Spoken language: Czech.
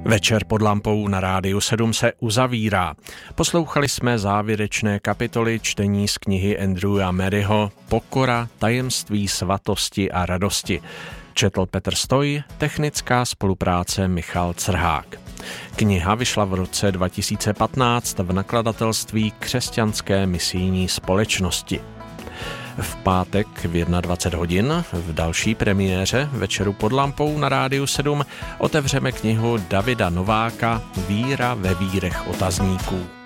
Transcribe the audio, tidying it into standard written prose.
Večer pod lampou na Rádiu 7 se uzavírá. Poslouchali jsme závěrečné kapitoly čtení z knihy Andrewa Maryho Pokora, tajemství svatosti a radosti. Četl Petr Stoj, technická spolupráce Michal Crhák. Kniha vyšla v roce 2015 v nakladatelství Křesťanské misijní společnosti. V pátek v 21 hodin v další premiéře Večeru pod lampou na Rádiu 7 otevřeme knihu Davida Nováka Víra ve vírech otazníků.